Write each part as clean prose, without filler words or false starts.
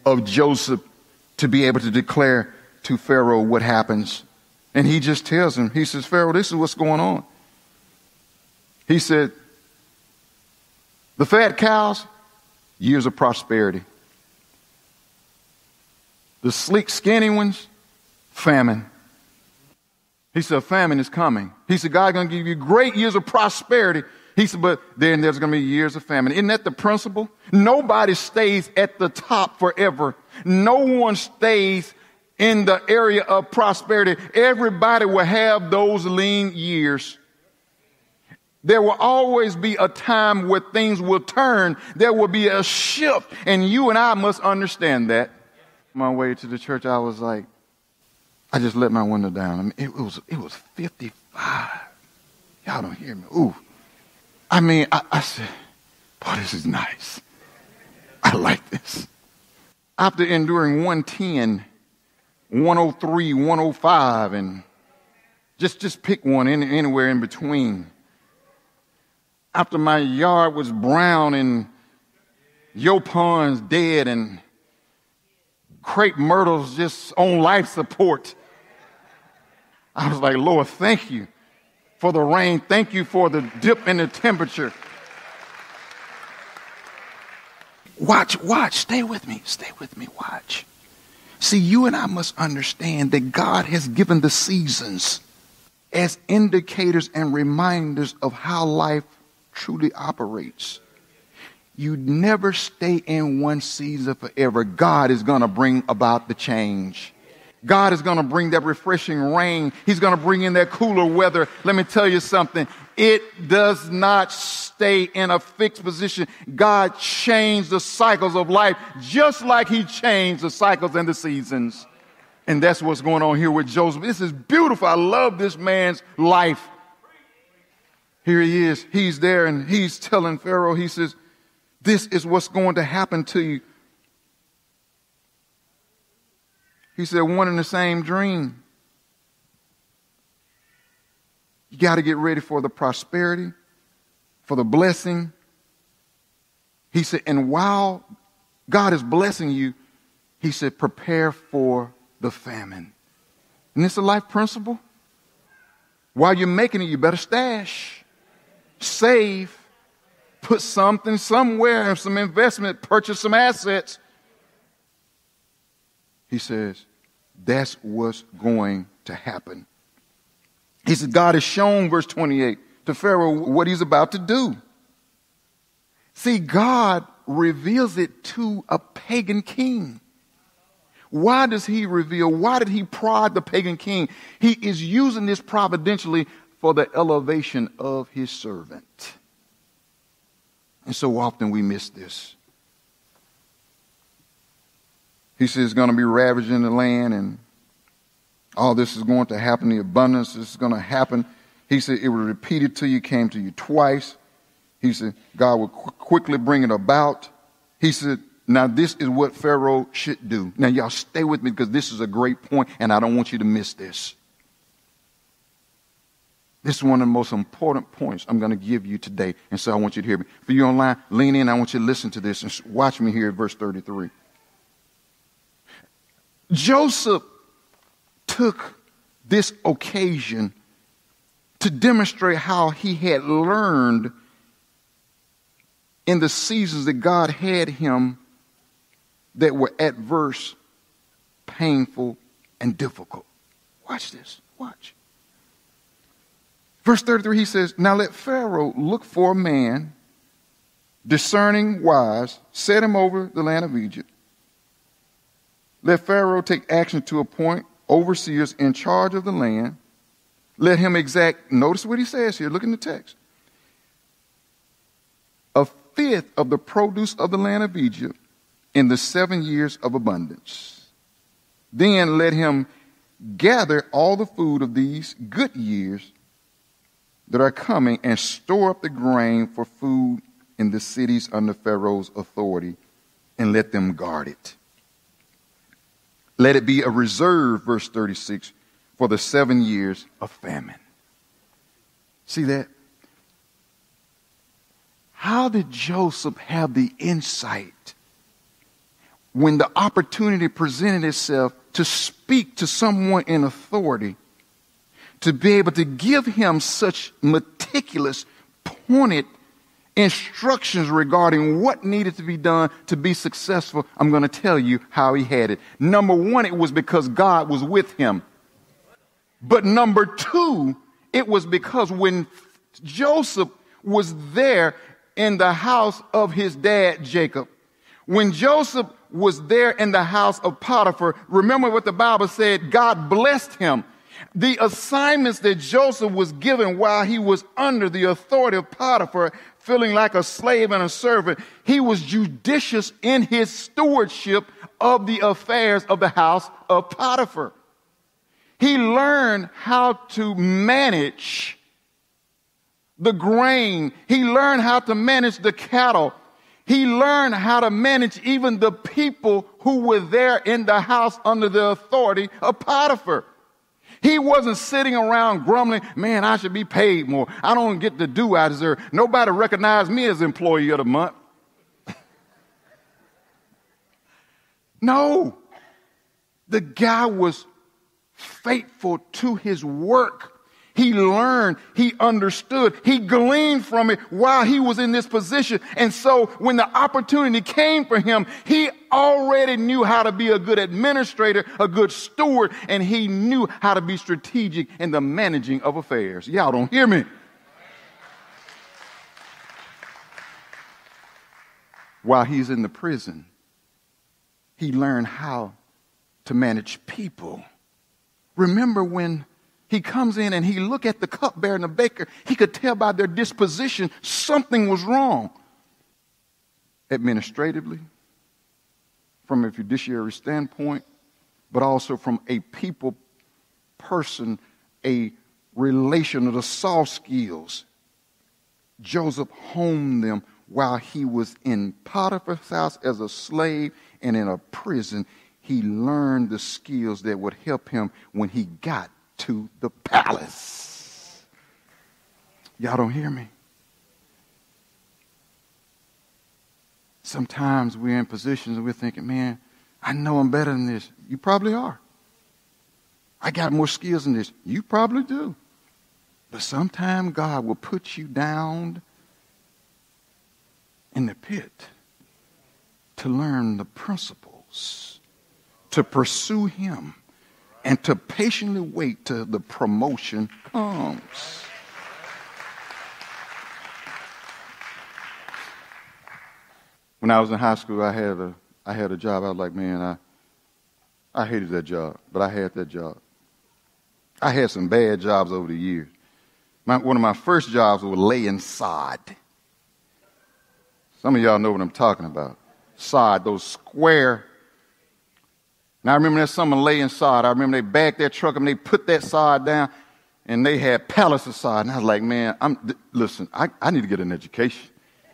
of Joseph to be able to declare to Pharaoh what happens. And he just tells him, he says, Pharaoh, this is what's going on. He said, the fat cows, years of prosperity. The sleek, skinny ones, famine. He said, famine is coming. He said, God's going to give you great years of prosperity. He said, but then there's going to be years of famine. Isn't that the principle? Nobody stays at the top forever. No one stays in the area of prosperity. Everybody will have those lean years. There will always be a time where things will turn. There will be a shift, and you and I must understand that. On my way to the church, I was like, I just let my window down. I mean, it was 55. Y'all don't hear me. Ooh. I mean, I said, boy, this is nice. I like this. After enduring 110, 103, 105, and just pick one anywhere in between. After my yard was brown and yopons dead and crepe myrtles just on life support, I was like, Lord, thank you for the rain. Thank you for the dip in the temperature. Watch, stay with me, watch. See, you and I must understand that God has given the seasons as indicators and reminders of how life truly operates. You never stay in one season forever. God is going to bring about the change. God is going to bring that refreshing rain. He's going to bring in that cooler weather. Let me tell you something. It does not stay in a fixed position. God changed the cycles of life just like he changed the cycles and the seasons. And that's what's going on here with Joseph. This is beautiful. I love this man's life. Here he is. He's there and he's telling Pharaoh, he says, this is what's going to happen to you. He said, one and the same dream. You got to get ready for the prosperity, for the blessing. He said, and while God is blessing you, he said, prepare for the famine. And it's a life principle. While you're making it, you better stash, save, put something somewhere, some investment, purchase some assets. He says, that's what's going to happen. He said, God has shown, verse 28, to Pharaoh what he's about to do. See, God reveals it to a pagan king. Why does he reveal? Why did he prod the pagan king? He is using this providentially for the elevation of his servant. And so often we miss this. He says it's going to be ravaging the land and all this is going to happen. The abundance is going to happen. He said it will repeat it to you, came to you twice. He said God will quickly bring it about. He said, now this is what Pharaoh should do. Now y'all stay with me because this is a great point and I don't want you to miss this. This is one of the most important points I'm going to give you today. And so I want you to hear me. For you online, lean in. I want you to listen to this and watch me here at verse 33. Joseph took this occasion to demonstrate how he had learned in the seasons that God had him that were adverse, painful, and difficult. Watch this. Watch. Verse 33, he says, now let Pharaoh look for a man, discerning, wise, set him over the land of Egypt. Let Pharaoh take action to appoint overseers in charge of the land. Let him exact, notice what he says here, look in the text. A fifth of the produce of the land of Egypt in the 7 years of abundance. Then let him gather all the food of these good years that are coming and store up the grain for food in the cities under Pharaoh's authority and let them guard it. Let it be a reserve, verse 36, for the 7 years of famine. See that? How did Joseph have the insight when the opportunity presented itself to speak to someone in authority, to be able to give him such meticulous, pointed instructions regarding what needed to be done to be successful, I'm going to tell you how he had it. Number one, it was because God was with him. But number two, it was because when Joseph was there in the house of his dad, Jacob, when Joseph was there in the house of Potiphar, remember what the Bible said, God blessed him. The assignments that Joseph was given while he was under the authority of Potiphar, feeling like a slave and a servant, he was judicious in his stewardship of the affairs of the house of Potiphar. He learned how to manage the grain. He learned how to manage the cattle. He learned how to manage even the people who were there in the house under the authority of Potiphar. He wasn't sitting around grumbling, man, I should be paid more. I don't get the due I deserve. Nobody recognized me as employee of the month. No. The guy was faithful to his work. He learned, he understood, he gleaned from it while he was in this position. And so when the opportunity came for him, he already knew how to be a good administrator, a good steward, and he knew how to be strategic in the managing of affairs. Y'all don't hear me. While he's in the prison, he learned how to manage people. Remember when he comes in and he looked at the cupbearer and the baker, he could tell by their disposition something was wrong. Administratively, from a fiduciary standpoint, but also from a people person, a relational, the soft skills. Joseph honed them while he was in Potiphar's house as a slave and in a prison. He learned the skills that would help him when he got to the palace. Y'all don't hear me? Sometimes we're in positions and we're thinking, man, I know I'm better than this. You probably are. I got more skills than this. You probably do. But sometimes God will put you down in the pit to learn the principles, to pursue him, and to patiently wait till the promotion comes. When I was in high school, I had a job. I was like, man, I hated that job, but I had that job. I had some bad jobs over the years. One of my first jobs was laying sod. Some of y'all know what I'm talking about. Sod, those square. Now, I remember that someone laying sod. I remember they backed their truck and they put that sod down and they had pallets of sod. And I was like, man, listen, I need to get an education.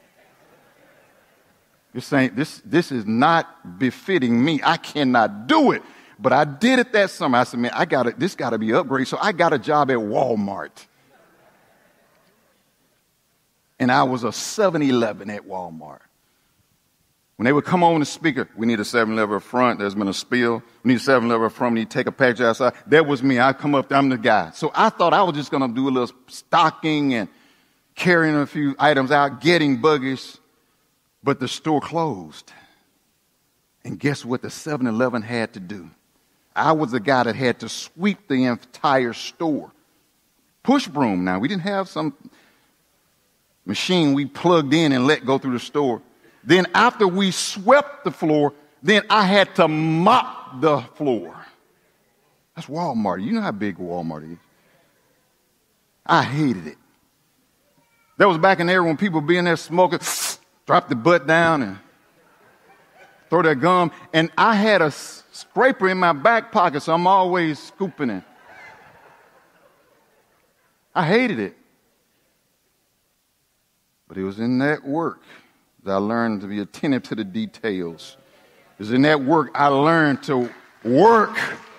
This is not befitting me. I cannot do it. But I did it that summer. I said, man, this got to be upgraded. So I got a job at Walmart. And I was a 7-Eleven at Walmart. When they would come on the speaker, we need a 7-Eleven up front. There's been a spill. We need a 7-Eleven up front. We need to take a package outside. That was me. I come up there. I'm the guy. So I thought I was just going to do a little stocking and carrying a few items out, getting buggies. But the store closed. And guess what the 7-Eleven had to do? I was the guy that had to sweep the entire store. Push broom now. We didn't have some machine we plugged in and let go through the store. Then after we swept the floor, then I had to mop the floor. That's Walmart. You know how big Walmart is. I hated it. That was back in there when people be in there smoking, drop the butt down and throw their gum. And I had a scraper in my back pocket, so I'm always scooping it. I hated it. But it was in that work that I learned to be attentive to the details. It was in that work I learned to work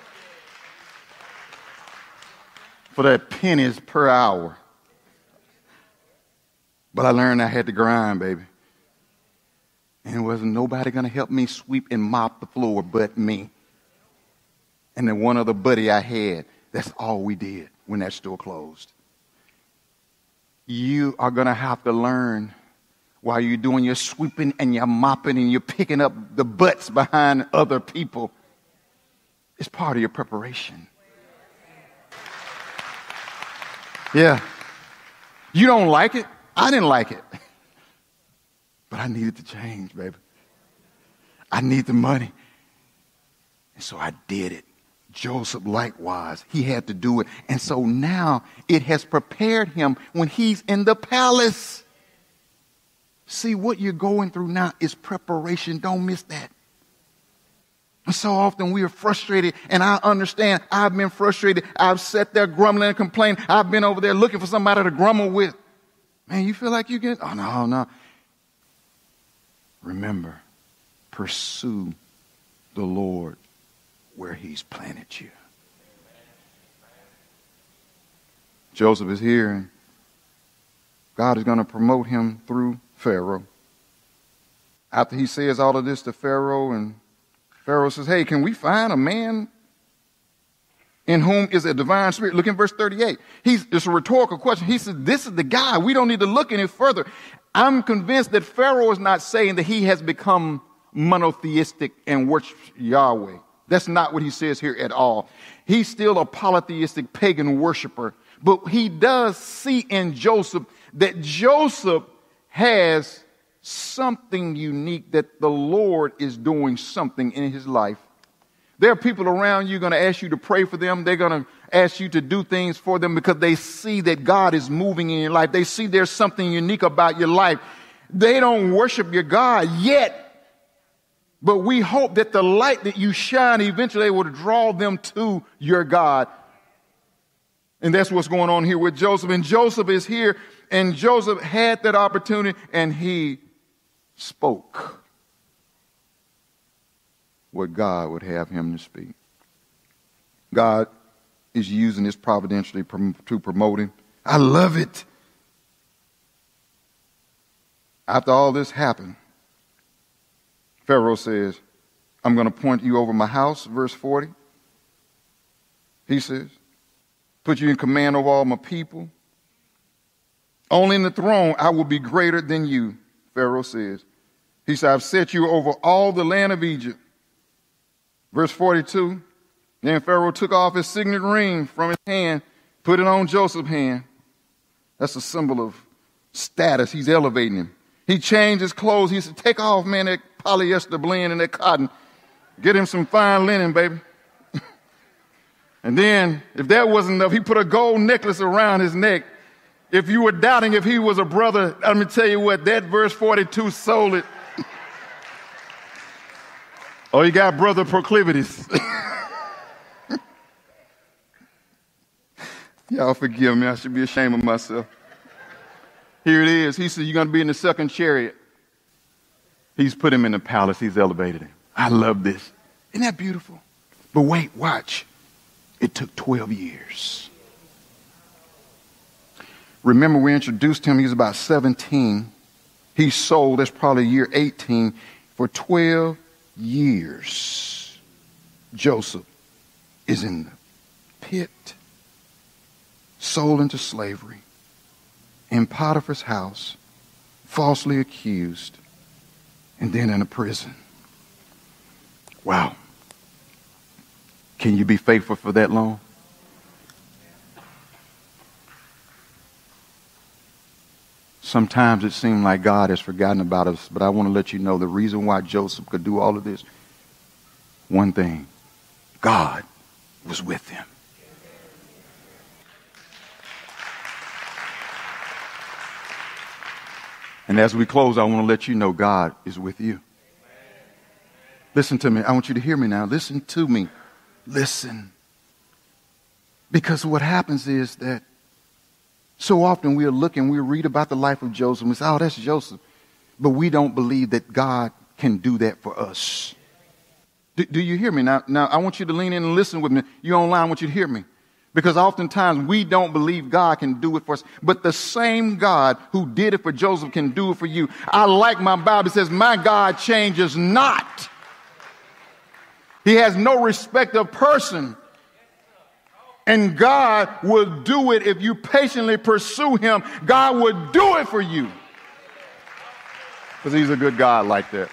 for that pennies per hour. But I learned I had to grind, baby. And there wasn't nobody going to help me sweep and mop the floor but me. And then one other buddy I had. That's all we did when that store closed. You are going to have to learn while you're doing your sweeping and your mopping and you're picking up the butts behind other people. It's part of your preparation. Yeah. You don't like it? I didn't like it. But I needed to change, baby. I need the money. And so I did it. Joseph likewise, he had to do it. And so now it has prepared him when he's in the palace. See, what you're going through now is preparation. Don't miss that. And so often we are frustrated, and I understand. I've been frustrated. I've sat there grumbling and complaining. I've been over there looking for somebody to grumble with. Man, you feel like you get, oh, no. Remember, pursue the Lord where he's planted you. Joseph is here, and God is going to promote him through Pharaoh. After he says all of this to Pharaoh, and Pharaoh says, hey, can we find a man in whom is a divine spirit? Look in verse 38. It's a rhetorical question. He says, this is the guy. We don't need to look any further. I'm convinced that Pharaoh is not saying that he has become monotheistic and worships Yahweh. That's not what he says here at all. He's still a polytheistic pagan worshiper. But he does see in Joseph that Joseph has something unique, that the Lord is doing something in his life. There are people around you going to ask you to pray for them. They're going to ask you to do things for them because they see that God is moving in your life. They see there's something unique about your life. They don't worship your God yet. But we hope that the light that you shine eventually will draw them to your God. And that's what's going on here with Joseph. And Joseph is here, and Joseph had that opportunity, and he spoke what God would have him to speak. God is using this providentially to promote him. I love it. After all this happened, Pharaoh says, I'm going to appoint you over my house, verse 40. He says, put you in command of all my people. Only in the throne I will be greater than you, Pharaoh says. He said, I've set you over all the land of Egypt. Verse 42, then Pharaoh took off his signet ring from his hand, put it on Joseph's hand. That's a symbol of status. He's elevating him. He changed his clothes. He said, take off, man, that polyester blend and that cotton. Get him some fine linen, baby. And then, if that wasn't enough, he put a gold necklace around his neck. If you were doubting if he was a brother, let me tell you what, that verse 42 sold it. Oh, you got brother proclivities. Y'all forgive me. I should be ashamed of myself. Here it is. He said, you're going to be in the second chariot. He's put him in the palace. He's elevated him. I love this. Isn't that beautiful? But wait, watch. It took 12 years. Remember, we introduced him. He was about 17. He sold, that's probably year 18, for 12 years. Joseph is in the pit, sold into slavery, in Potiphar's house, falsely accused, and then in a prison. Wow. Can you be faithful for that long? Sometimes it seems like God has forgotten about us, but I want to let you know the reason why Joseph could do all of this. One thing, God was with him. And as we close, I want to let you know God is with you. Listen to me. I want you to hear me now. Listen to me. Listen. Because what happens is that so often we read about the life of Joseph, and we say, oh, that's Joseph. But we don't believe that God can do that for us. Do you hear me? Now, I want you to lean in and listen with me. You're online, I want you to hear me. Because oftentimes we don't believe God can do it for us. But the same God who did it for Joseph can do it for you. I like my Bible. It says, my God changes not. He has no respect of person. And God will do it if you patiently pursue him. God will do it for you. Because he's a good God like that.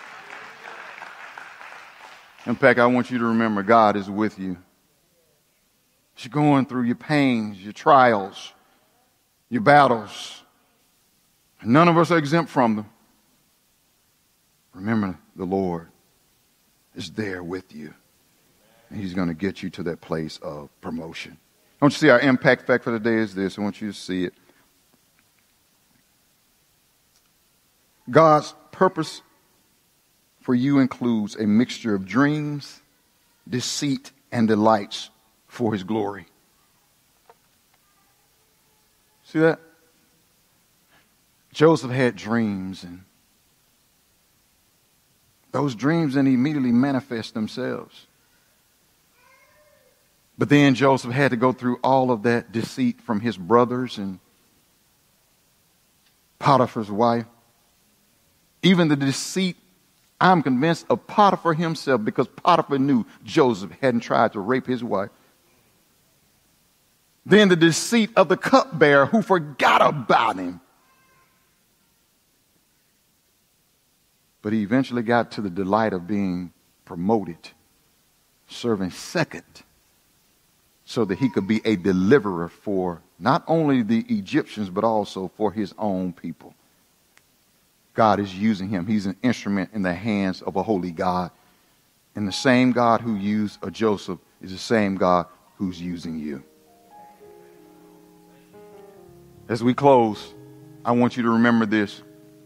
In fact, I want you to remember God is with you. You're going through your pains, your trials, your battles. None of us are exempt from them. Remember, the Lord is there with you. And he's going to get you to that place of promotion. I want you to see our impact fact for the day is this. I want you to see it. God's purpose for you includes a mixture of dreams, deceit, and delights for his glory. See that? Joseph had dreams, and those dreams then immediately manifest themselves. But then Joseph had to go through all of that deceit from his brothers and Potiphar's wife. Even the deceit, I'm convinced, of Potiphar himself, because Potiphar knew Joseph hadn't tried to rape his wife. Then the deceit of the cupbearer who forgot about him. But he eventually got to the delight of being promoted, serving second, so that he could be a deliverer for not only the Egyptians, but also for his own people. God is using him. He's an instrument in the hands of a holy God. And the same God who used a Joseph is the same God who's using you. As we close, I want you to remember this.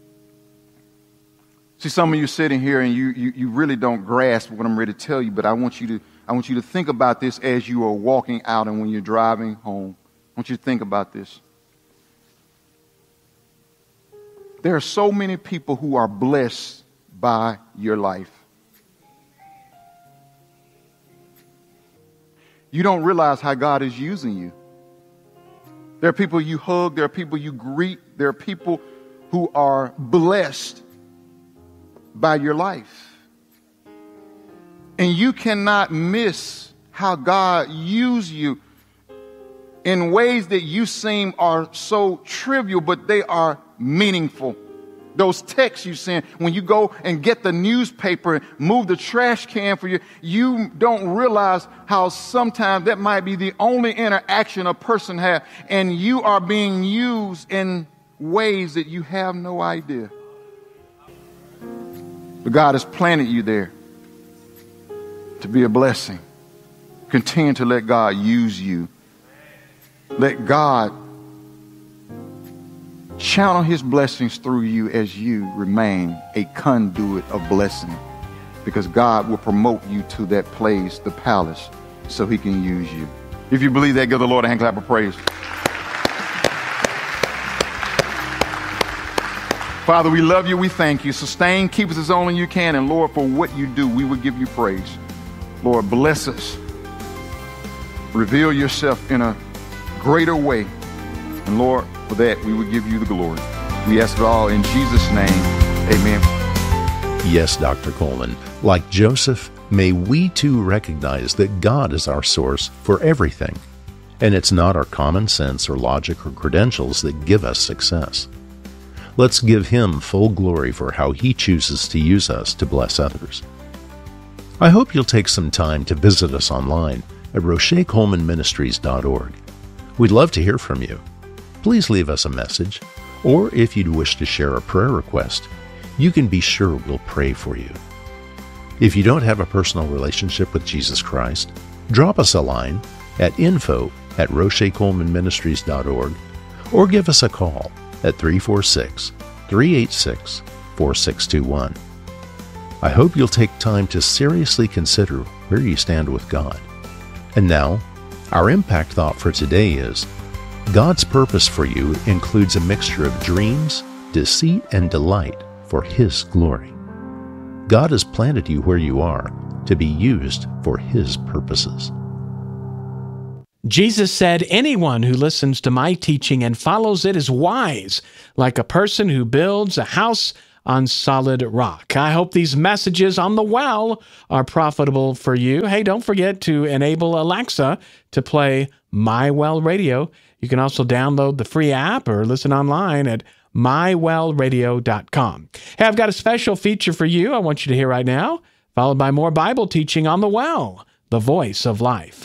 See, some of you sitting here and you really don't grasp what I'm ready to tell you, but I want you to think about this as you are walking out and when you're driving home. I want you to think about this. There are so many people who are blessed by your life. You don't realize how God is using you. There are people you hug, there are people you greet, there are people who are blessed by your life. And you cannot miss how God used you in ways that you seem are so trivial, but they are meaningful. Those texts you send when you go and get the newspaper and move the trash can for you, you don't realize how sometimes that might be the only interaction a person has, and you are being used in ways that you have no idea. But God has planted you there to be a blessing. Continue to let God use you. Let God channel his blessings through you as you remain a conduit of blessing, because God will promote you to that place, the palace, so he can use you. If you believe that, give the Lord a hand clap of praise. Father, we love you. We thank you. Sustain, keep us as only you can. And Lord, for what you do, we will give you praise. Lord, bless us. Reveal yourself in a greater way. And Lord, for that, we will give you the glory. We ask it all in Jesus' name. Amen. Yes, Dr. Coleman, like Joseph, may we too recognize that God is our source for everything. And it's not our common sense or logic or credentials that give us success. Let's give him full glory for how he chooses to use us to bless others. I hope you'll take some time to visit us online at RochetColemanMinistries.org. We'd love to hear from you. Please leave us a message, or if you'd wish to share a prayer request, you can be sure we'll pray for you. If you don't have a personal relationship with Jesus Christ, drop us a line at info@RochetColemanMinistries.org or give us a call at 346-386-4621. I hope you'll take time to seriously consider where you stand with God. And now, our impact thought for today is, God's purpose for you includes a mixture of dreams, deceit, and delight for his glory. God has planted you where you are to be used for his purposes. Jesus said, "Anyone who listens to my teaching and follows it is wise, like a person who builds a house on solid rock." I hope these messages on the well are profitable for you. Hey, don't forget to enable Alexa to play My Well Radio. You can also download the free app or listen online at mywellradio.com. Hey, I've got a special feature for you I want you to hear right now, followed by more Bible teaching on the well, the voice of life.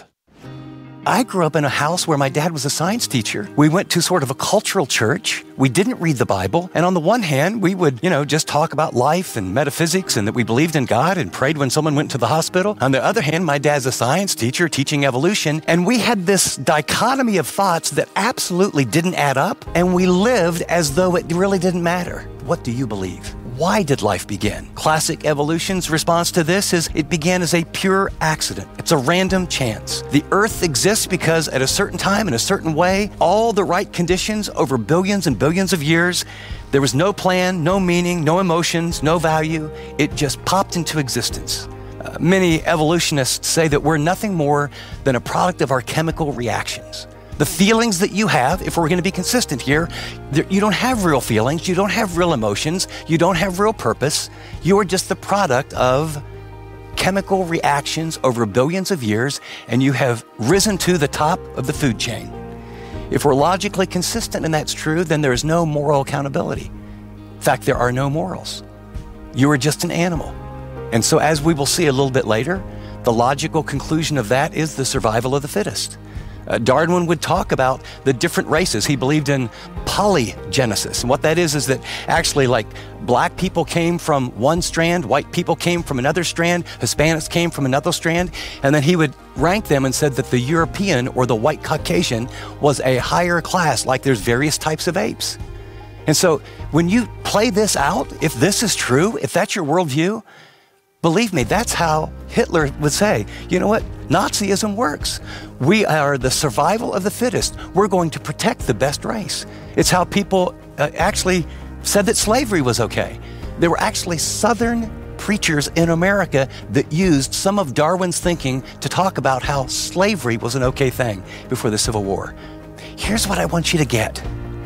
I grew up in a house where my dad was a science teacher. We went to sort of a cultural church. We didn't read the Bible. And on the one hand, we would, just talk about life and metaphysics and that we believed in God and prayed when someone went to the hospital. On the other hand, my dad's a science teacher teaching evolution. And we had this dichotomy of thoughts that absolutely didn't add up. And we lived as though it really didn't matter. What do you believe? Why did life begin? Classic evolution's response to this is it began as a pure accident. It's a random chance. The earth exists because at a certain time, in a certain way, all the right conditions over billions and billions of years, there was no plan, no meaning, no emotions, no value. It just popped into existence. Many evolutionists say that we're nothing more than a product of our chemical reactions. The feelings that you have, if we're going to be consistent here, you don't have real feelings, you don't have real emotions, you don't have real purpose. You are just the product of chemical reactions over billions of years, and you have risen to the top of the food chain. If we're logically consistent and that's true, then there is no moral accountability. In fact, there are no morals. You are just an animal. And so as we will see a little bit later, the logical conclusion of that is the survival of the fittest. Darwin would talk about the different races. He believed in polygenesis. And what that is that actually like black people came from one strand, white people came from another strand, Hispanics came from another strand, and then he would rank them and said that the European or the white Caucasian was a higher class, like there's various types of apes. And so when you play this out, if this is true, if that's your worldview, believe me, that's how Hitler would say, you know what? Nazism works. We are the survival of the fittest. We're going to protect the best race. It's how people actually said that slavery was okay. There were actually Southern preachers in America that used some of Darwin's thinking to talk about how slavery was an okay thing before the Civil War. Here's what I want you to get.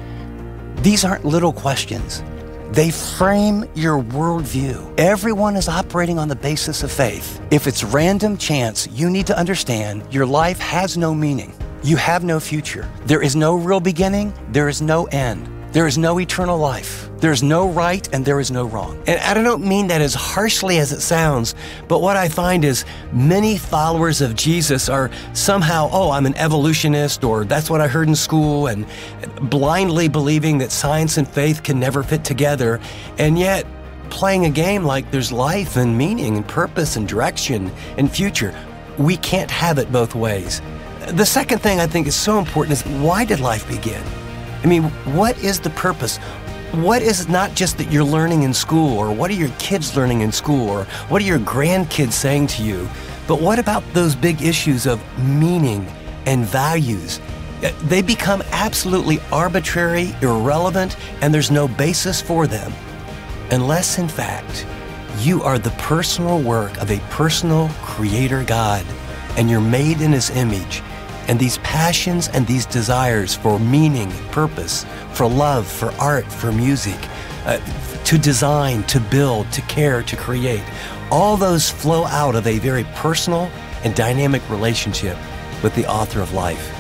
These aren't little questions. They frame your worldview. Everyone is operating on the basis of faith. If it's random chance, you need to understand your life has no meaning. You have no future. There is no real beginning. There is no end. There is no eternal life. There is no right and there is no wrong. And I don't mean that as harshly as it sounds, but what I find is many followers of Jesus are somehow, I'm an evolutionist, or that's what I heard in school, and blindly believing that science and faith can never fit together, and yet playing a game like there's life and meaning and purpose and direction and future. We can't have it both ways. The second thing I think is so important is, why did life begin? I mean, what is the purpose? What is not just that you're learning in school, or what are your kids learning in school, or what are your grandkids saying to you? But what about those big issues of meaning and values? They become absolutely arbitrary, irrelevant, and there's no basis for them, unless, in fact, you are the personal work of a personal creator God, and you're made in His image. And these passions and these desires for meaning, purpose, for love, for art, for music, to design, to build, to care, to create, all those flow out of a very personal and dynamic relationship with the author of life.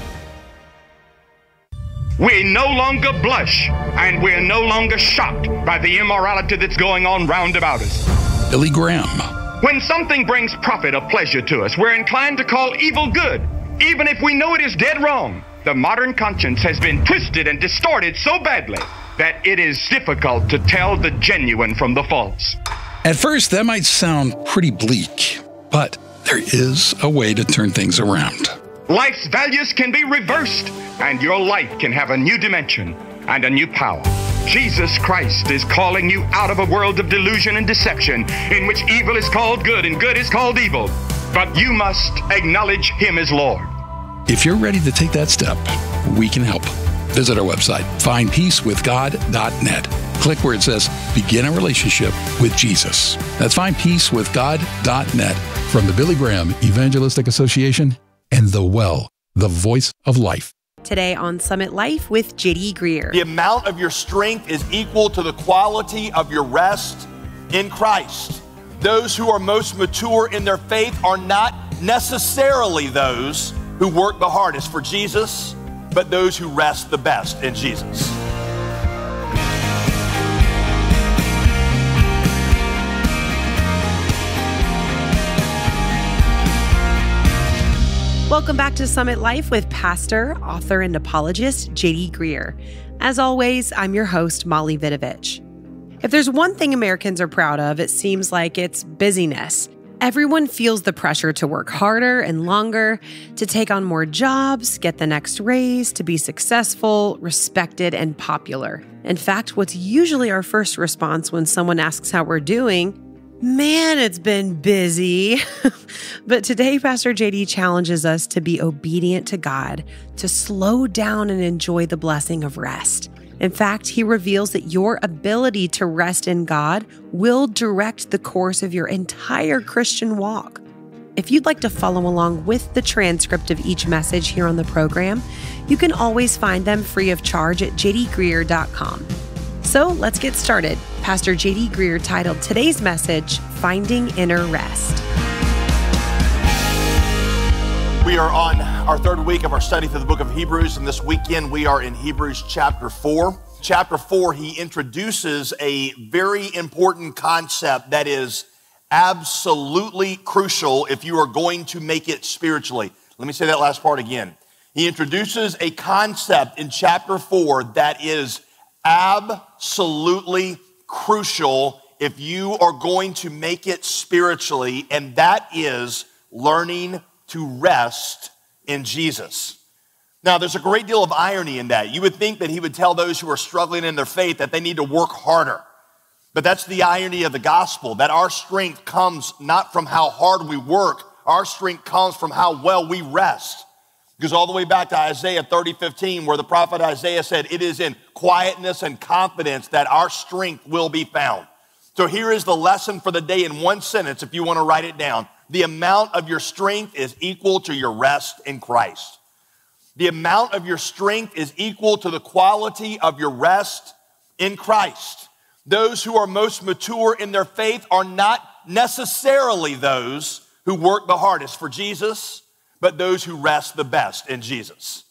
We no longer blush, and we're no longer shocked by the immorality that's going on round about us. Billy Graham. When something brings profit or pleasure to us, we're inclined to call evil good, even if we know it is dead wrong. The modern conscience has been twisted and distorted so badly that it is difficult to tell the genuine from the false. At first, that might sound pretty bleak, but there is a way to turn things around. Life's values can be reversed, and your life can have a new dimension and a new power. Jesus Christ is calling you out of a world of delusion and deception in which evil is called good and good is called evil. But you must acknowledge Him as Lord. If you're ready to take that step, we can help. Visit our website, findpeacewithgod.net. Click where it says Begin a Relationship with Jesus. That's findpeacewithgod.net from the Billy Graham Evangelistic Association and The Well the voice of life. Today on Summit Life with J.D. Greear. The amount of your strength is equal to the quality of your rest in Christ. Those who are most mature in their faith are not necessarily those who work the hardest for Jesus, but those who rest the best in Jesus. Welcome back to Summit Life with pastor, author, and apologist J.D. Greear. As always, I'm your host, Molly Vidovich. If there's one thing Americans are proud of, it seems like it's busyness. Everyone feels the pressure to work harder and longer, to take on more jobs, get the next raise, to be successful, respected, and popular. In fact, what's usually our first response when someone asks how we're doing, man, it's been busy. But today, Pastor JD challenges us to be obedient to God, to slow down and enjoy the blessing of rest. In fact, he reveals that your ability to rest in God will direct the course of your entire Christian walk. If you'd like to follow along with the transcript of each message here on the program, you can always find them free of charge at jdgreear.com. So let's get started. Pastor J.D. Greear titled today's message, Finding Inner Rest. We are on our third week of our study through the book of Hebrews, and this weekend we are in Hebrews chapter 4. Chapter 4, he introduces a very important concept that is absolutely crucial if you are going to make it spiritually. Let me say that last part again. He introduces a concept in chapter 4 that is absolutely crucial if you are going to make it spiritually, and that is learning to rest in Jesus. Now, there's a great deal of irony in that. You would think that he would tell those who are struggling in their faith that they need to work harder. But that's the irony of the gospel, that our strength comes not from how hard we work. Our strength comes from how well we rest. It goes all the way back to Isaiah 30:15, where the prophet Isaiah said, it is in quietness and confidence that our strength will be found. So here is the lesson for the day in one sentence, if you want to write it down. The amount of your strength is equal to your rest in Christ. The amount of your strength is equal to the quality of your rest in Christ. Those who are most mature in their faith are not necessarily those who work the hardest for Jesus, but those who rest the best in Jesus.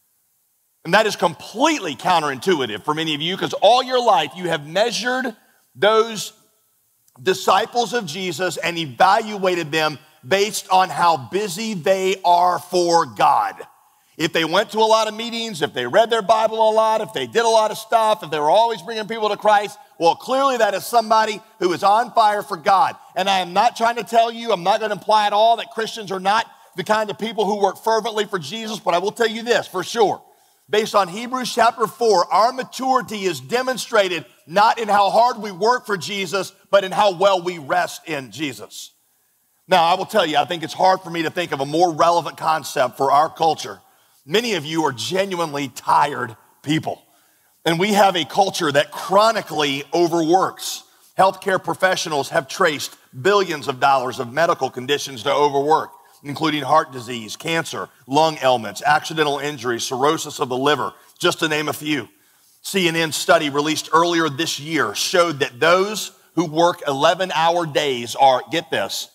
And that is completely counterintuitive for many of you, because all your life you have measured those disciples of Jesus and evaluated them based on how busy they are for God. If they went to a lot of meetings, if they read their Bible a lot, if they did a lot of stuff, if they were always bringing people to Christ, well, clearly that is somebody who is on fire for God. And I am not trying to tell you, I'm not going to imply at all that Christians are not the kind of people who work fervently for Jesus, but I will tell you this for sure. Based on Hebrews chapter 4, our maturity is demonstrated not in how hard we work for Jesus, but in how well we rest in Jesus. Now, I will tell you, I think it's hard for me to think of a more relevant concept for our culture. Many of you are genuinely tired people, and we have a culture that chronically overworks. Healthcare professionals have traced billions of dollars of medical conditions to overwork, including heart disease, cancer, lung ailments, accidental injuries, cirrhosis of the liver, just to name a few. CNN study released earlier this year showed that those who work 11-hour days are, get this,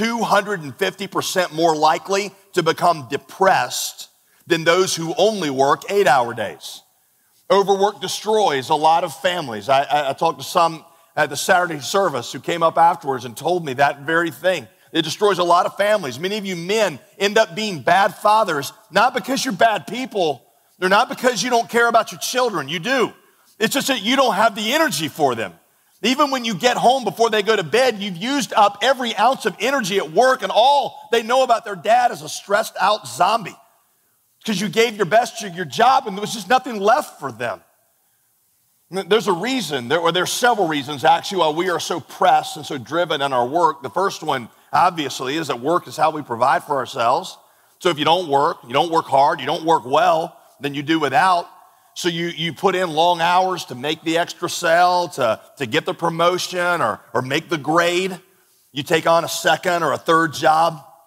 250% more likely to become depressed than those who only work 8-hour days. Overwork destroys a lot of families. I talked to some at the Saturday service who came up afterwards and told me that very thing. It destroys a lot of families. Many of you men end up being bad fathers, not because you're bad people. They're not because you don't care about your children. You do. It's just that you don't have the energy for them. Even when you get home before they go to bed, you've used up every ounce of energy at work, and all they know about their dad is a stressed out zombie because you gave your best to your job and there was just nothing left for them. There's a reason, there's several reasons actually why we are so pressed and so driven in our work. The first one, obviously, is that work is how we provide for ourselves. So if you don't work hard, you don't work well, then you do without. So you put in long hours to make the extra sale, to get the promotion or make the grade. You take on a second or a third job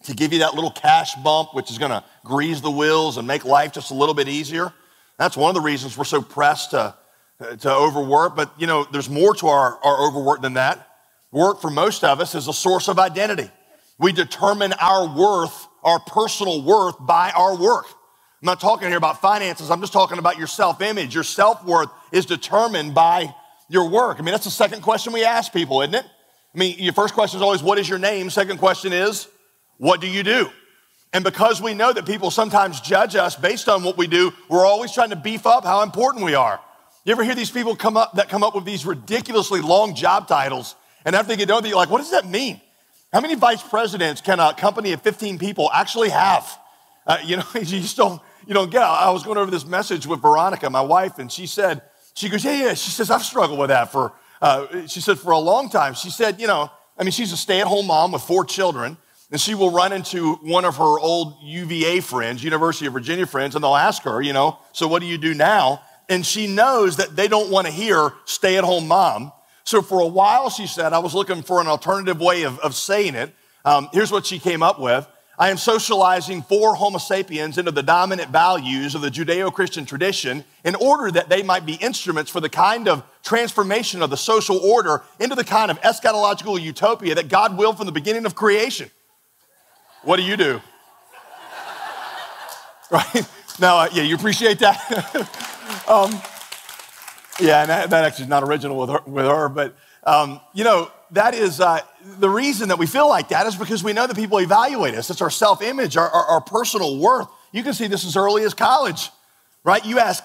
to give you that little cash bump, which is going to grease the wheels and make life just a little bit easier. That's one of the reasons we're so pressed to overwork. But, you know, there's more to our overwork than that. Work for most of us is a source of identity. We determine our worth, our personal worth, by our work. I'm not talking here about finances. I'm just talking about your self-image. Your self-worth is determined by your work. I mean, that's the second question we ask people, isn't it? I mean, your first question is always, what is your name? Second question is, what do you do? And because we know that people sometimes judge us based on what we do, we're always trying to beef up how important we are. You ever hear these people come up with these ridiculously long job titles, and after they get done, you're like, what does that mean? How many vice presidents can a company of 15 people actually have? You don't get it. I was going over this message with Veronica, my wife, and she goes, yeah. She says, I've struggled with that for a long time. She said, she's a stay-at-home mom with 4 children, and she will run into one of her old UVA friends, University of Virginia friends, and they'll ask her, so what do you do now? And she knows that they don't want to hear stay-at-home mom. So for a while, she said, I was looking for an alternative way of saying it. Here's what she came up with. I am socializing 4 Homo sapiens into the dominant values of the Judeo-Christian tradition in order that they might be instruments for the kind of transformation of the social order into the kind of eschatological utopia that God willed from the beginning of creation. What do you do? Right? Now, you appreciate that? And that actually is not original with her, but that is the reason that we feel like that is because we know that people evaluate us. It's our self-image, our personal worth. You can see this as early as college, right? You ask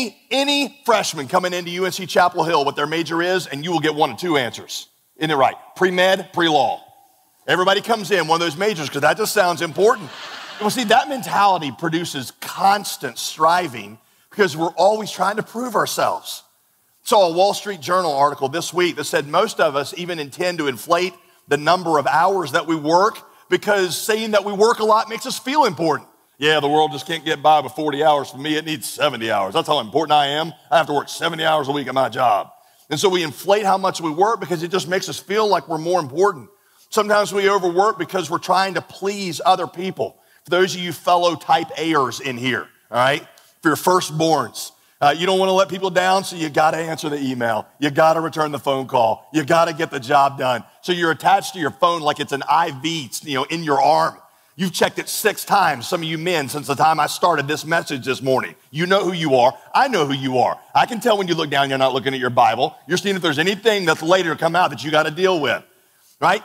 any freshman coming into UNC Chapel Hill what their major is, and you will get 1 of 2 answers. Isn't it right? Pre-med, pre-law. Everybody comes in one of those majors because that just sounds important. Well, see, that mentality produces constant striving because we're always trying to prove ourselves. Saw a Wall Street Journal article this week that said most of us even intend to inflate the number of hours that we work because saying that we work a lot makes us feel important. Yeah, the world just can't get by with 40 hours. For me, it needs 70 hours. That's how important I am. I have to work 70 hours a week at my job. And so we inflate how much we work because it just makes us feel like we're more important. Sometimes we overwork because we're trying to please other people. For those of you fellow type A'ers in here, all right, for your firstborns, you don't want to let people down, so you got to answer the email. You got to return the phone call. You got to get the job done. So you're attached to your phone like it's an IV, in your arm. You've checked it 6 times, some of you men, since the time I started this message this morning. You know who you are. I know who you are. I can tell when you look down, you're not looking at your Bible. You're seeing if there's anything that's later to come out that you got to deal with, right?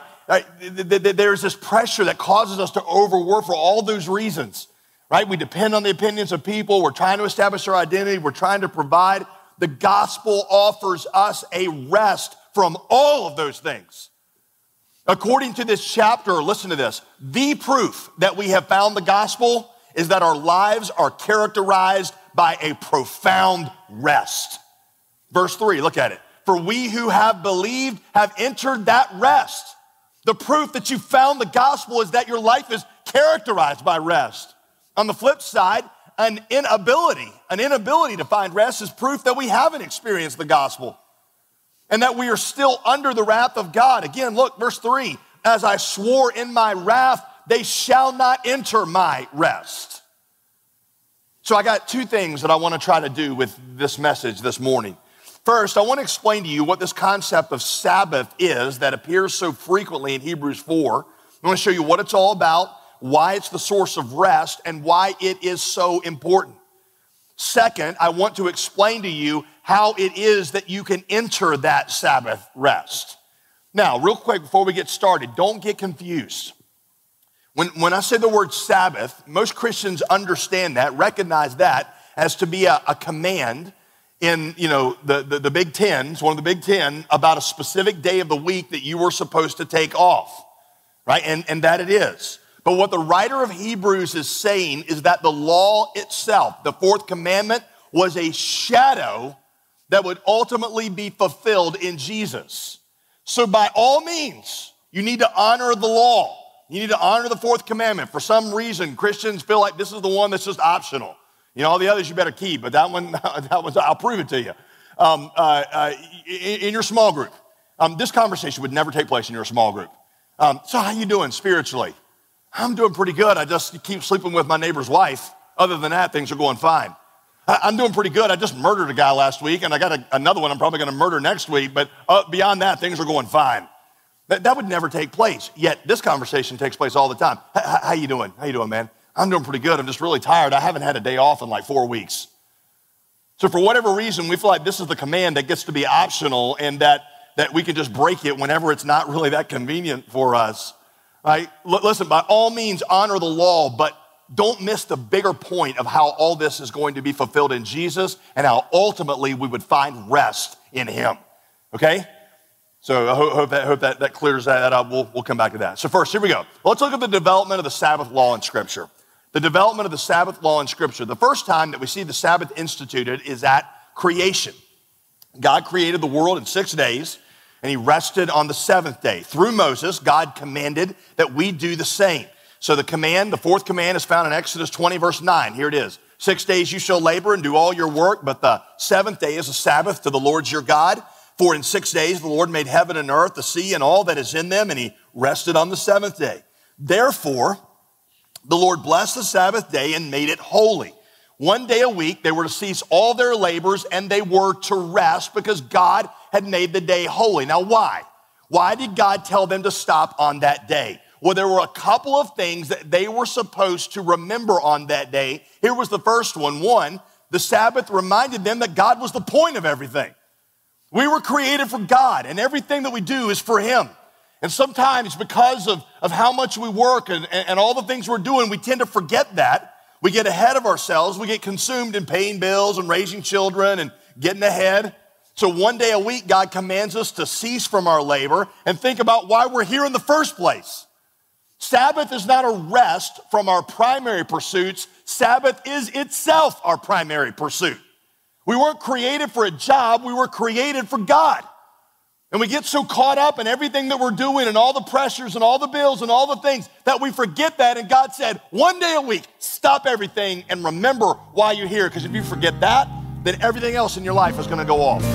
There's this pressure that causes us to overwork for all those reasons. Right? We depend on the opinions of people. We're trying to establish our identity. We're trying to provide. The gospel offers us a rest from all of those things. According to this chapter, listen to this, the proof that we have found the gospel is that our lives are characterized by a profound rest. Verse 3, look at it. For we who have believed have entered that rest. The proof that you found the gospel is that your life is characterized by rest. On the flip side, an inability to find rest is proof that we haven't experienced the gospel and that we are still under the wrath of God. Again, look, verse 3, as I swore in my wrath, they shall not enter my rest. So I got 2 things that I want to try to do with this message this morning. First, I want to explain to you what this concept of Sabbath is that appears so frequently in Hebrews 4. I want to show you what it's all about, why it's the source of rest, and why it is so important. Second, I want to explain to you how it is that you can enter that Sabbath rest. Now, real quick before we get started, don't get confused. When I say the word Sabbath, most Christians understand that, recognize that as to be a command in the Big Ten, it's one of the Big Ten, about a specific day of the week that you were supposed to take off, right? And that it is. But what the writer of Hebrews is saying is that the law itself, the 4th commandment, was a shadow that would ultimately be fulfilled in Jesus. So by all means, you need to honor the law. You need to honor the 4th commandment. For some reason, Christians feel like this is the one that's just optional. All the others you better keep, but that one, I'll prove it to you. In your small group, this conversation would never take place in your small group. So how you doing spiritually? I'm doing pretty good. I just keep sleeping with my neighbor's wife. Other than that, things are going fine. I'm doing pretty good. I just murdered a guy last week, and I got another one I'm probably going to murder next week, but beyond that, things are going fine. That would never take place, yet this conversation takes place all the time. How you doing? How you doing, man? I'm doing pretty good. I'm just really tired. I haven't had a day off in like 4 weeks. So for whatever reason, we feel like this is the command that gets to be optional and that we can just break it whenever it's not really that convenient for us. Right? Listen, by all means, honor the law, but don't miss the bigger point of how all this is going to be fulfilled in Jesus and how ultimately we would find rest in him. Okay? So I hope that clears that up. We'll come back to that. So first, here we go. Let's look at the development of the Sabbath law in Scripture. The development of the Sabbath law in Scripture. The first time that we see the Sabbath instituted is at creation. God created the world in 6 days, and he rested on the seventh day. Through Moses, God commanded that we do the same. So the fourth command is found in Exodus 20, verse 9. Here it is. 6 days you shall labor and do all your work, but the seventh day is a Sabbath to the Lord your God. For in 6 days the Lord made heaven and earth, the sea, and all that is in them, and he rested on the seventh day. Therefore, the Lord blessed the Sabbath day and made it holy. 1 day a week, they were to cease all their labors, and they were to rest because God had made the day holy. Now, why? Why did God tell them to stop on that day? Well, there were a couple of things that they were supposed to remember on that day. Here was the first one. One, the Sabbath reminded them that God was the point of everything. We were created for God, and everything that we do is for him. And sometimes because of how much we work and all the things we're doing, we tend to forget that. We get ahead of ourselves. We get consumed in paying bills and raising children and getting ahead. So 1 day a week, God commands us to cease from our labor and think about why we're here in the first place. Sabbath is not a rest from our primary pursuits. Sabbath is itself our primary pursuit. We weren't created for a job. We were created for God. And we get so caught up in everything that we're doing and all the pressures and all the bills and all the things that we forget that. And God said, 1 day a week, stop everything and remember why you're here. Because if you forget that, then everything else in your life is going to go off.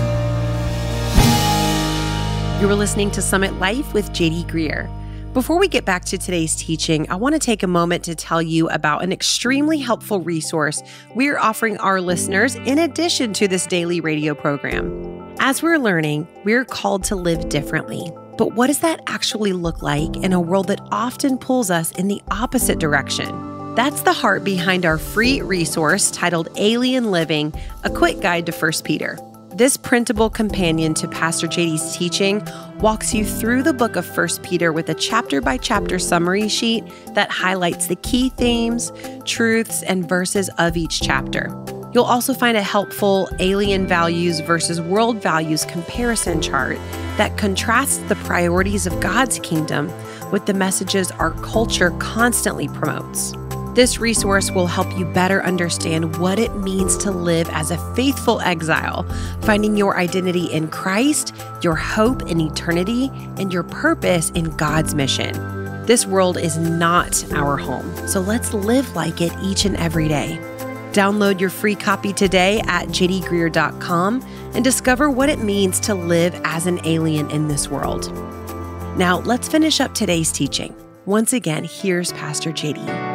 You were listening to Summit Life with J.D. Greear. Before we get back to today's teaching, I want to take a moment to tell you about an extremely helpful resource we're offering our listeners in addition to this daily radio program. As we're learning, we're called to live differently. But what does that actually look like in a world that often pulls us in the opposite direction? That's the heart behind our free resource titled Alien Living, a quick guide to 1 Peter. This printable companion to Pastor JD's teaching walks you through the book of 1 Peter with a chapter-by-chapter summary sheet that highlights the key themes, truths, and verses of each chapter. You'll also find a helpful alien values versus world values comparison chart that contrasts the priorities of God's kingdom with the messages our culture constantly promotes. This resource will help you better understand what it means to live as a faithful exile, finding your identity in Christ, your hope in eternity, and your purpose in God's mission. This world is not our home, so let's live like it each and every day. Download your free copy today at jdgreear.com and discover what it means to live as an alien in this world. Now, let's finish up today's teaching. Once again, here's Pastor JD.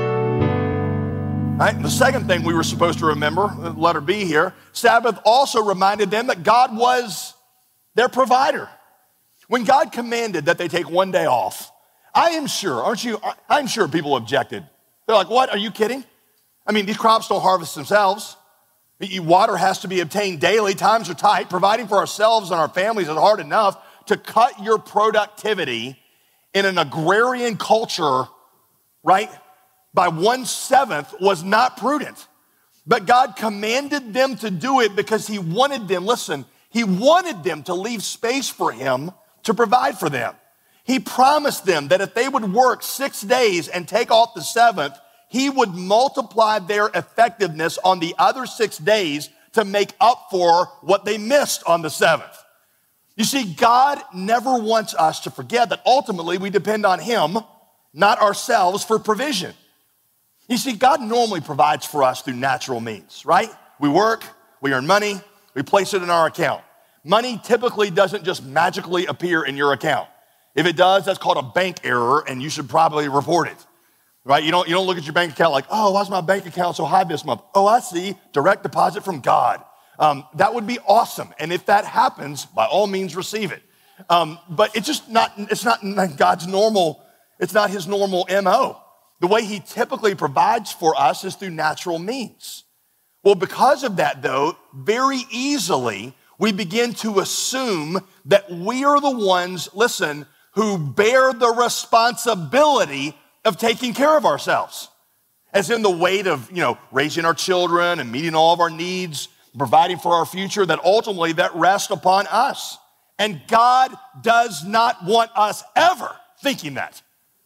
All right, the second thing we were supposed to remember, letter B here, Sabbath also reminded them that God was their provider. When God commanded that they take 1 day off, I am sure, I'm sure people objected. They're like, what, are you kidding? I mean, these crops don't harvest themselves. Water has to be obtained daily. Times are tight. Providing for ourselves and our families is hard enough. To cut your productivity in an agrarian culture, right, by 1/7 was not prudent. But God commanded them to do it because he wanted them, listen, he wanted them to leave space for him to provide for them. He promised them that if they would work 6 days and take off the seventh, he would multiply their effectiveness on the other 6 days to make up for what they missed on the seventh. You see, God never wants us to forget that ultimately we depend on him, not ourselves, for provision. You see, God normally provides for us through natural means, right? We work, we earn money, we place it in our account. Money typically doesn't just magically appear in your account. If it does, that's called a bank error, and you should probably report it. right? You don't look at your bank account like, oh, why's my bank account so high this month? Oh, I see, direct deposit from God. That would be awesome. And if that happens, by all means, receive it. But it's not God's normal, it's not his normal MO. The way he typically provides for us is through natural means. Well, because of that, though, very easily we begin to assume that we are the ones, listen, who bear the responsibility of taking care of ourselves. As in the weight of, raising our children and meeting all of our needs, providing for our future, that ultimately that rests upon us. And God does not want us ever thinking that.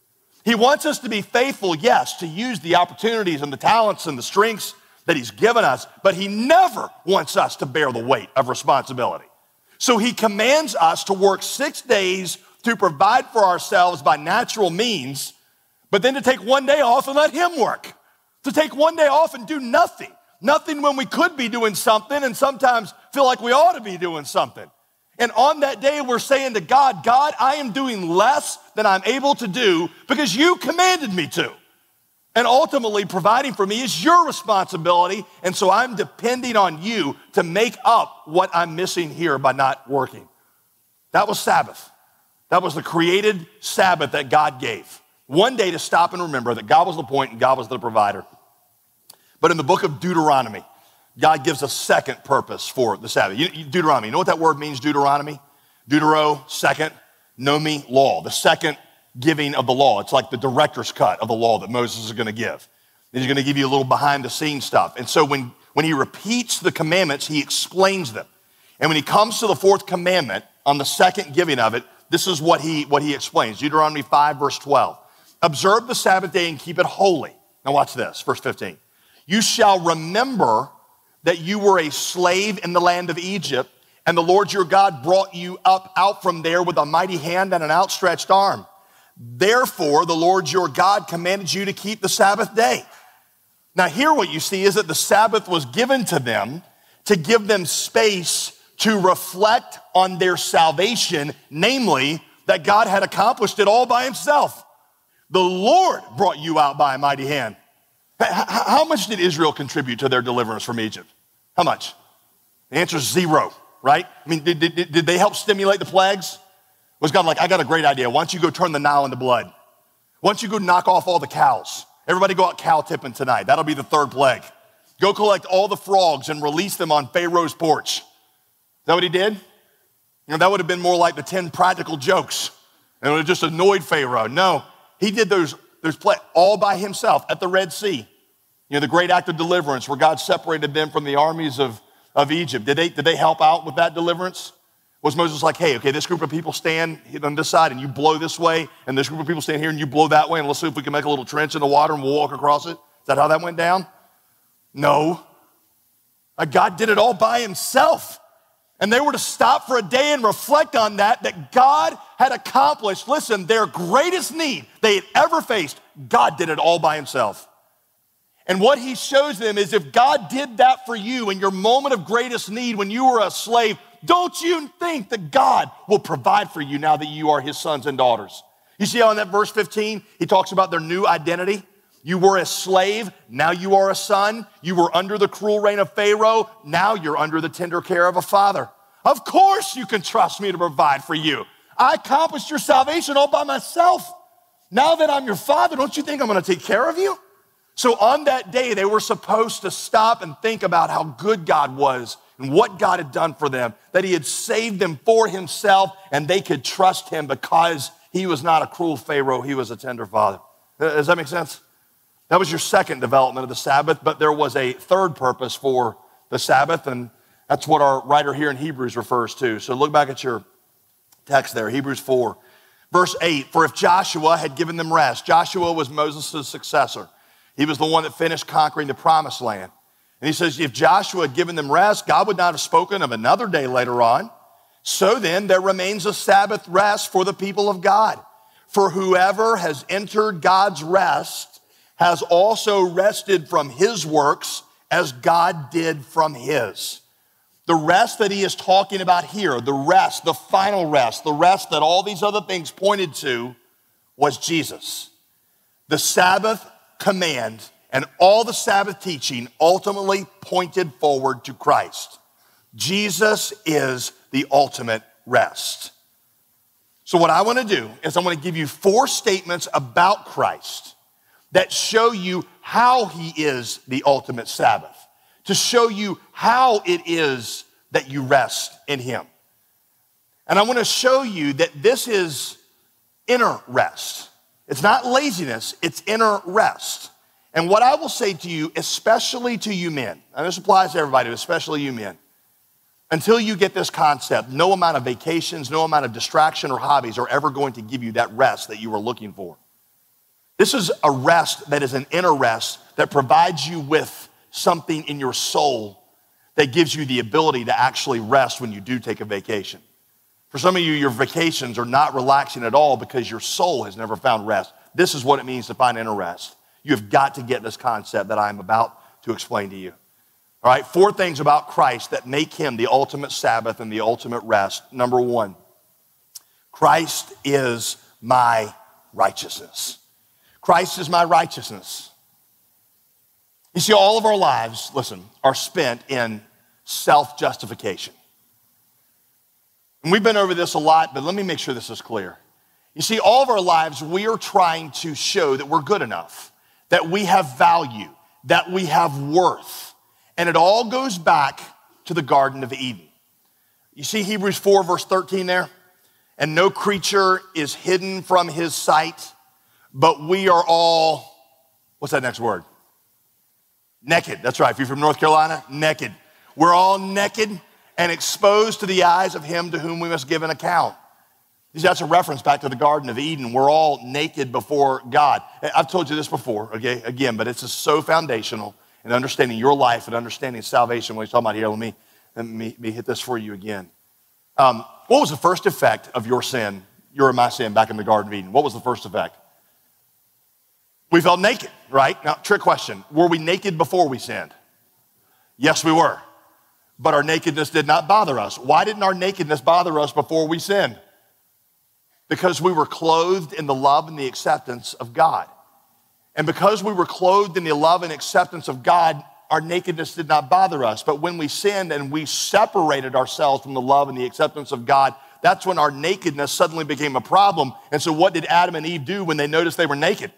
He wants us to be faithful, yes, to use the opportunities and the talents and the strengths that he's given us, but he never wants us to bear the weight of responsibility. So he commands us to work 6 days to provide for ourselves by natural means, but then to take one day off and let him work. To take one day off and do nothing. Nothing when we could be doing something and sometimes feel like we ought to be doing something. And on that day, we're saying to God, God, I am doing less than I'm able to do because you commanded me to. And ultimately, providing for me is your responsibility. And so I'm depending on you to make up what I'm missing here by not working. That was Sabbath. That was the created Sabbath that God gave. One day to stop and remember that God was the point and God was the provider. But in the book of Deuteronomy, God gives a second purpose for the Sabbath. Deuteronomy, you know what that word means, Deuteronomy? Deutero, second, nomi, law. The second giving of the law. It's like the director's cut of the law that Moses is going to give. And he's going to give you a little behind the scenes stuff. And so when he repeats the commandments, he explains them. And when he comes to the fourth commandment, on the second giving of it, this is what he explains. Deuteronomy 5, verse 12. Observe the Sabbath day and keep it holy. Now watch this, verse 15. You shall remember that you were a slave in the land of Egypt, and the Lord your God brought you up out from there with a mighty hand and an outstretched arm. Therefore, the Lord your God commanded you to keep the Sabbath day. Now here what you see is that the Sabbath was given to them to give them space to reflect on their salvation, namely that God had accomplished it all by himself. The Lord brought you out by a mighty hand. How much did Israel contribute to their deliverance from Egypt? How much? The answer is 0, right? I mean, did they help stimulate the plagues? Was God like, I got a great idea. Why don't you go turn the Nile into blood? Why don't you go knock off all the cows? Everybody go out cow tipping tonight. That'll be the third plague. Go collect all the frogs and release them on Pharaoh's porch. Is that what he did? That would have been more like the 10 practical jokes. And it would have just annoyed Pharaoh. No, he did those plagues all by himself at the Red Sea. The great act of deliverance where God separated them from the armies of Egypt. Did they help out with that deliverance? Was Moses like, hey, okay, this group of people stand on this side and you blow this way, and this group of people stand here and you blow that way, and let's see if we can make a little trench in the water and we'll walk across it? Is that how that went down? No. God did it all by himself. And they were to stop for a day and reflect on that God had accomplished, listen, their greatest need they had ever faced. God did it all by himself. And what he shows them is if God did that for you in your moment of greatest need when you were a slave, don't you think that God will provide for you now that you are his sons and daughters? You see how in that verse 15, he talks about their new identity? You were a slave, now you are a son. You were under the cruel reign of Pharaoh, now you're under the tender care of a father. Of course you can trust me to provide for you. I accomplished your salvation all by myself. Now that I'm your father, don't you think I'm going to take care of you? So on that day, they were supposed to stop and think about how good God was and what God had done for them, that he had saved them for himself, and they could trust him because he was not a cruel Pharaoh, he was a tender father. Does that make sense? That was your second development of the Sabbath, but there was a third purpose for the Sabbath, and that's what our writer here in Hebrews refers to. So look back at your text there, Hebrews 4. Verse 8, for if Joshua had given them rest, Joshua was Moses' successor. He was the one that finished conquering the promised land. And he says, if Joshua had given them rest, God would not have spoken of another day later on. So then there remains a Sabbath rest for the people of God. For whoever has entered God's rest has also rested from his works as God did from his. The rest that he is talking about here, the rest, the final rest, the rest that all these other things pointed to was Jesus. The Sabbath command and all the Sabbath teaching ultimately pointed forward to Christ. Jesus is the ultimate rest. So what I want to do is I want to give you 4 statements about Christ that show you how he is the ultimate Sabbath, to show you how it is that you rest in him. And I want to show you that this is inner rest. It's not laziness, it's inner rest. And what I will say to you, especially to you men, and this applies to everybody, but especially you men, until you get this concept, no amount of vacations, no amount of distraction or hobbies are ever going to give you that rest that you are looking for. This is a rest that is an inner rest that provides you with something in your soul that gives you the ability to actually rest when you do take a vacation. For some of you, your vacations are not relaxing at all because your soul has never found rest. This is what it means to find inner rest. You have got to get this concept that I'm about to explain to you. All right, 4 things about Christ that make him the ultimate Sabbath and the ultimate rest. Number 1, Christ is my righteousness. Christ is my righteousness. You see, all of our lives, listen, are spent in self-justification. And we've been over this a lot, but let me make sure this is clear. You see, all of our lives, we are trying to show that we're good enough, that we have value, that we have worth. And it all goes back to the Garden of Eden. You see Hebrews 4 verse 13 there? And no creature is hidden from his sight, but we are all, what's that next word? Naked. That's right. If you're from North Carolina, naked. We're all naked and exposed to the eyes of him to whom we must give an account. That's a reference back to the Garden of Eden. We're all naked before God. I've told you this before, okay, again, but it's just so foundational in understanding your life and understanding salvation. What he's talking about here, let me hit this for you again. What was the first effect of your sin, your and my sin back in the Garden of Eden? What was the first effect? We felt naked, right? Now, trick question. Were we naked before we sinned? Yes, we were. But our nakedness did not bother us. Why didn't our nakedness bother us before we sinned? Because we were clothed in the love and the acceptance of God. And because we were clothed in the love and acceptance of God, our nakedness did not bother us. But when we sinned and we separated ourselves from the love and the acceptance of God, that's when our nakedness suddenly became a problem. And so what did Adam and Eve do when they noticed they were naked?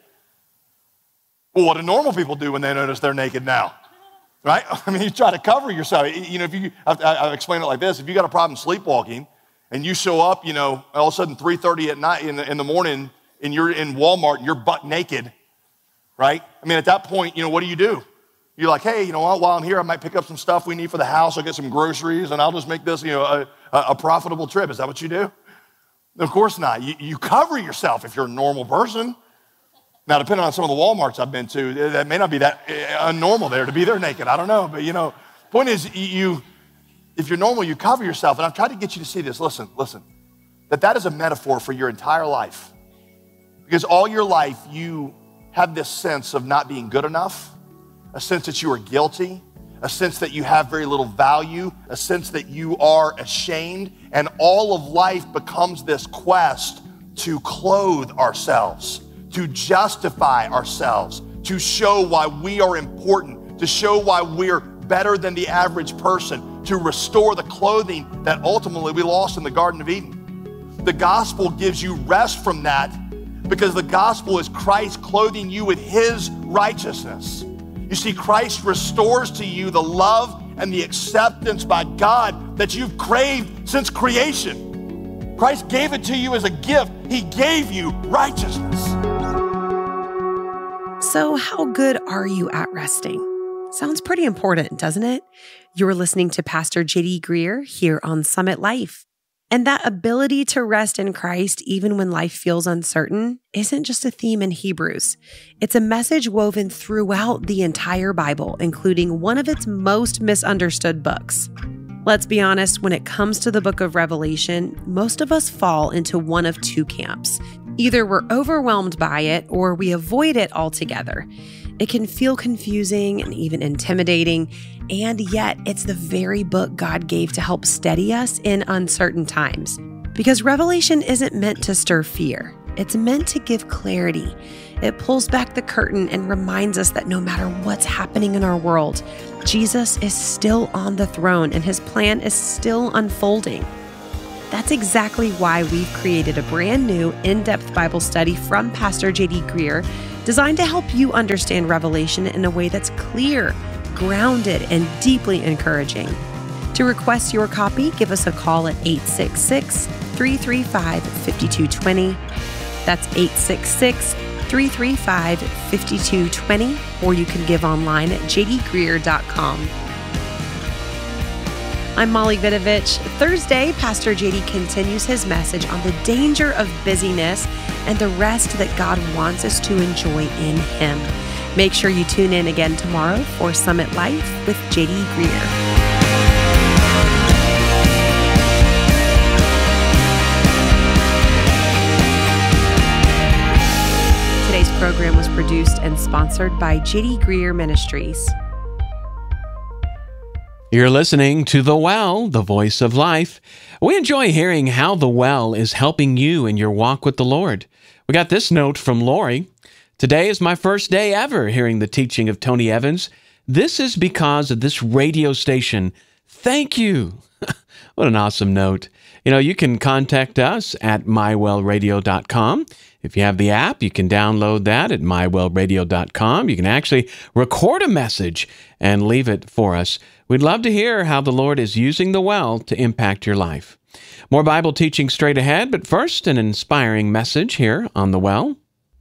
Well, what do normal people do when they notice they're naked now? Right? I mean, you try to cover yourself. You know, I've explained it like this. If you got a problem sleepwalking and you show up, you know, all of a sudden 3:30 at night in the morning and you're in Walmart and you're butt naked, right? I mean, at that point, you know, what do? You're like, hey, you know what, while I'm here, I might pick up some stuff we need for the house. I'll get some groceries and I'll just make this, you know, a profitable trip. Is that what you do? Of course not. You cover yourself if you're a normal person. Now, depending on some of the Walmarts I've been to, that may not be that unnormal there to be there naked. I don't know. But, you know, the point is, if you're normal, you cover yourself. And I've tried to get you to see this. Listen, that is a metaphor for your entire life. Because all your life, you have this sense of not being good enough, a sense that you are guilty, a sense that you have very little value, a sense that you are ashamed. And all of life becomes this quest to clothe ourselves, to justify ourselves, to show why we are important, to show why we're better than the average person, to restore the clothing that ultimately we lost in the Garden of Eden. The gospel gives you rest from that because the gospel is Christ clothing you with his righteousness. You see, Christ restores to you the love and the acceptance by God that you've craved since creation. Christ gave it to you as a gift. He gave you righteousness. So how good are you at resting? Sounds pretty important, doesn't it? You're listening to Pastor J.D. Greear here on Summit Life. And that ability to rest in Christ even when life feels uncertain isn't just a theme in Hebrews. It's a message woven throughout the entire Bible, including one of its most misunderstood books. Let's be honest, when it comes to the book of Revelation, most of us fall into one of 2 camps. Either we're overwhelmed by it or we avoid it altogether. It can feel confusing and even intimidating, and yet it's the very book God gave to help steady us in uncertain times. Because Revelation isn't meant to stir fear. It's meant to give clarity. It pulls back the curtain and reminds us that no matter what's happening in our world, Jesus is still on the throne and his plan is still unfolding. That's exactly why we've created a brand new in-depth Bible study from Pastor J.D. Greear, designed to help you understand Revelation in a way that's clear, grounded, and deeply encouraging. To request your copy, give us a call at 866-335-5220. That's 866-335-5220, or you can give online at jdgreear.com. I'm Molly Vidovich. Thursday, Pastor JD continues his message on the danger of busyness and the rest that God wants us to enjoy in him. Make sure you tune in again tomorrow for Summit Life with JD Greear. Today's program was produced and sponsored by J.D. Greear Ministries. You're listening to The Well, the voice of life. We enjoy hearing how The Well is helping you in your walk with the Lord. We got this note from Lori. Today is my first day ever hearing the teaching of Tony Evans. This is because of this radio station. Thank you. What an awesome note. You can contact us at mywellradio.com. If you have the app, you can download that at mywellradio.com. You can actually record a message and leave it for us. We'd love to hear how the Lord is using the well to impact your life. More Bible teaching straight ahead, but first, an inspiring message here on The Well.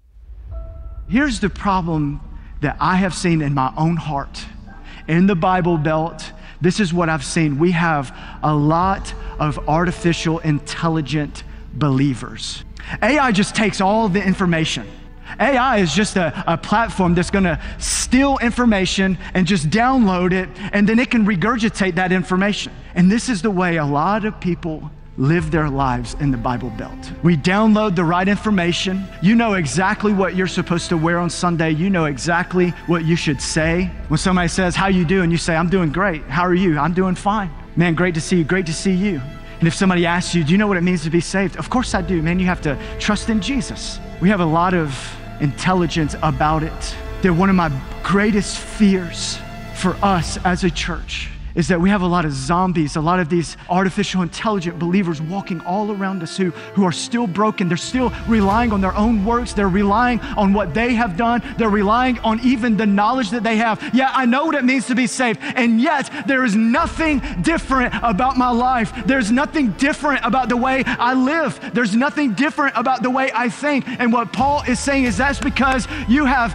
Here's the problem that I have seen in my own heart. In the Bible Belt, this is what I've seen. We have a lot of artificial intelligent believers. AI just takes all the information. AI is just a platform that's going to steal information and just download it, and then it can regurgitate that information. And this is the way a lot of people live their lives in the Bible Belt. We download the right information. You know exactly what you're supposed to wear on Sunday. You know exactly what you should say. When somebody says, "How you doing?" you say, "I'm doing great. How are you?" "I'm doing fine." "Man, great to see you. Great to see you." And if somebody asks you, "Do you know what it means to be saved?" "Of course I do." "Man, you have to trust in Jesus." We have a lot of intelligence about it. That one of my greatest fears for us as a church is that we have a lot of zombies, a lot of these artificial intelligent believers walking all around us who are still broken. They're still relying on their own works. They're relying on what they have done. They're relying on even the knowledge that they have. Yeah, I know what it means to be saved, and yet there is nothing different about my life. There's nothing different about the way I live. There's nothing different about the way I think. And what Paul is saying is that's because you have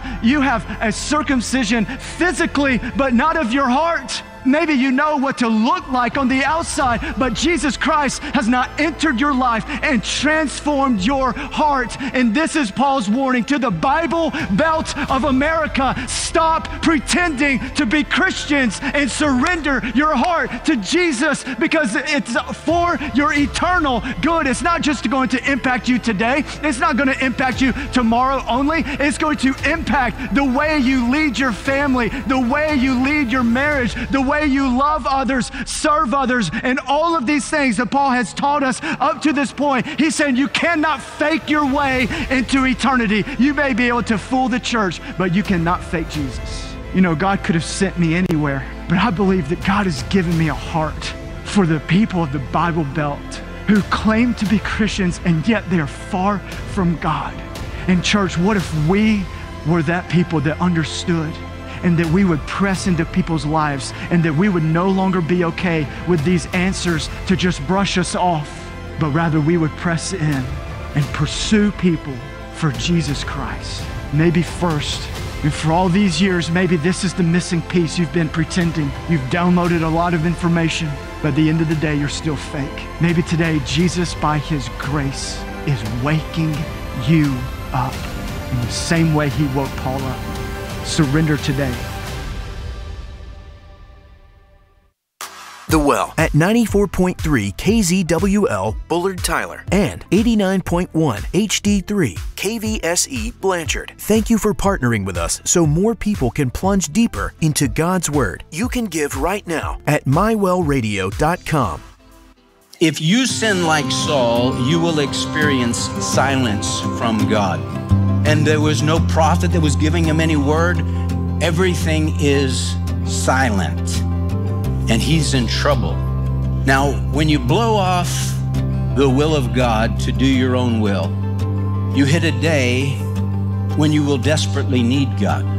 a circumcision physically, but not of your heart. Maybe you know what to look like on the outside, but Jesus Christ has not entered your life and transformed your heart. And this is Paul's warning to the Bible Belt of America. Stop pretending to be Christians and surrender your heart to Jesus, because it's for your eternal good. It's not just going to impact you today. It's not going to impact you tomorrow only. It's going to impact the way you lead your family, the way you lead your marriage, the way you love others, serve others, and all of these things that Paul has taught us up to this point. He said you cannot fake your way into eternity. You may be able to fool the church, but you cannot fake Jesus. God could have sent me anywhere, but I believe that God has given me a heart for the people of the Bible Belt who claim to be Christians, and yet they are far from God. And church, what if we were that people that understood, and that we would press into people's lives, and that we would no longer be okay with these answers to just brush us off, but rather we would press in and pursue people for Jesus Christ. Maybe first, and for all these years, maybe this is the missing piece. You've been pretending. You've downloaded a lot of information, but at the end of the day, you're still fake. Maybe today, Jesus, by his grace, is waking you up in the same way he woke Paul up. Surrender today. The Well at 94.3 KZWL Bullard Tyler and 89.1 HD3 KVSE Blanchard. Thank you for partnering with us so more people can plunge deeper into God's Word. You can give right now at mywellradio.com. If you sin like Saul, you will experience silence from God. and there was no prophet that was giving him any word. Everything is silent, and he's in trouble. Now, when you blow off the will of God to do your own will, you hit a day when you will desperately need God.